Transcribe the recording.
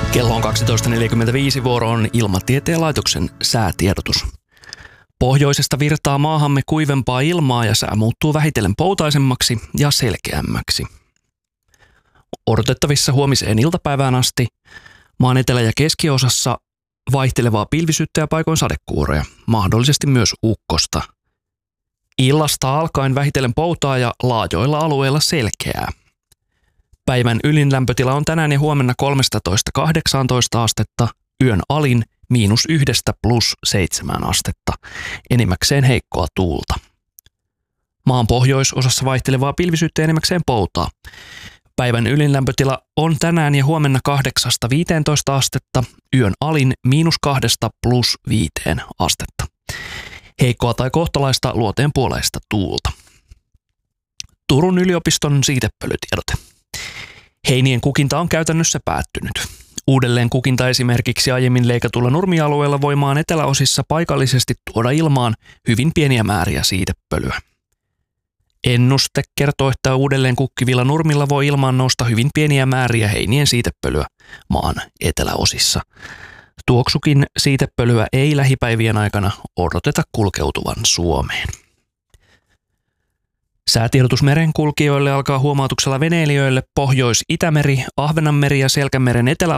Kello on 12.45, vuoro on Ilmatieteen laitoksen säätiedotus. Pohjoisesta virtaa maahamme kuivempaa ilmaa ja sää muuttuu vähitellen poutaisemmaksi ja selkeämmäksi. Odotettavissa huomiseen iltapäivään asti maan etelä- ja keskiosassa vaihtelevaa pilvisyyttä ja paikoin sadekuuroja, mahdollisesti myös ukkosta. Illasta alkaen vähitellen poutaa ja laajoilla alueilla selkeää. Päivän ylin lämpötila on tänään ja huomenna 13–18 astetta, yön alin -1–+7 astetta, enimmäkseen heikkoa tuulta. Maan pohjoisosassa vaihtelevaa pilvisyyttä enimmäkseen poutaa. Päivän ylin lämpötila on tänään ja huomenna 8–15 astetta, yön alin -2–+5 astetta. Heikkoa tai kohtalaista luoteenpuoleista tuulta. Turun yliopiston siitepölytiedote. Heinien kukinta on käytännössä päättynyt. Uudelleen kukinta esimerkiksi aiemmin leikatulla nurmialueella voi maan eteläosissa paikallisesti tuoda ilmaan hyvin pieniä määriä siitepölyä. Ennuste kertoo, että uudelleen kukkivilla nurmilla voi ilmaan nousta hyvin pieniä määriä heinien siitepölyä maan eteläosissa. Tuoksukin siitepölyä ei lähipäivien aikana odoteta kulkeutuvan Suomeen. Säätiedotus merenkulkijoille alkaa huomautuksella veneilijöille Pohjois-Itämeri, Ahvenanmeri ja Selkämeren